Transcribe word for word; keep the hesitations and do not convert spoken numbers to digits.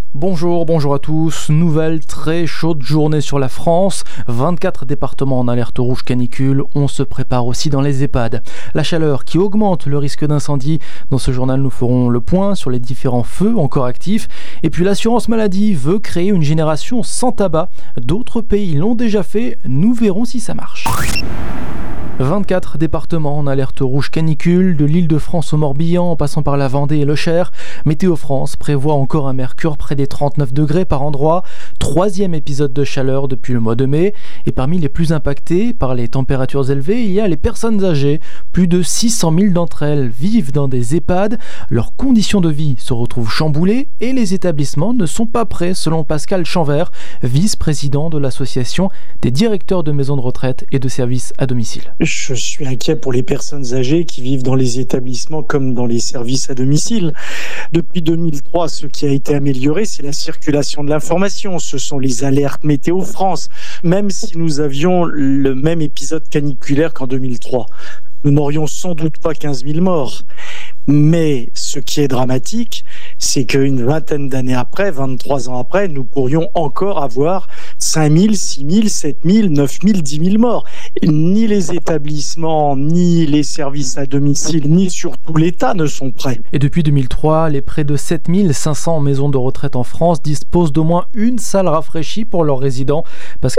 Bonjour, bonjour à tous. Nouvelle très chaude journée sur la France. vingt-quatre départements en alerte rouge canicule. On se prépare aussi dans les EHPAD. La chaleur qui augmente le risque d'incendie. Dans ce journal, nous ferons le point sur les différents feux encore actifs. Et puis l'assurance maladie veut créer une génération sans tabac. D'autres pays l'ont déjà fait. Nous verrons si ça marche. vingt-quatre départements en alerte rouge canicule, de l'Île-de-France au Morbihan en passant par la Vendée et le Cher. Météo France prévoit encore un mercure près des trente-neuf degrés par endroit. Troisième épisode de chaleur depuis le mois de mai. Et parmi les plus impactés par les températures élevées, il y a les personnes âgées. Plus de six cent mille d'entre elles vivent dans des EHPAD. Leurs conditions de vie se retrouvent chamboulées et les établissements ne sont pas prêts, selon Pascal Chanvert, vice-président de l'association des directeurs de maisons de retraite et de services à domicile. Je suis inquiet pour les personnes âgées qui vivent dans les établissements comme dans les services à domicile. Depuis deux mille trois, ce qui a été amélioré, c'est la circulation de l'information. Ce sont les alertes Météo France. Même si nous avions le même épisode caniculaire qu'en deux mille trois, nous n'aurions sans doute pas quinze mille morts. Mais ce qui est dramatique, c'est qu'une vingtaine d'années après, vingt-trois ans après, nous pourrions encore avoir cinq mille, six mille, sept mille, neuf mille, dix mille morts. Ni les établissements, ni les services à domicile, ni surtout l'État ne sont prêts. Et depuis deux mille trois, les près de sept mille cinq cents maisons de retraite en France disposent d'au moins une salle rafraîchie pour leurs résidents. Parce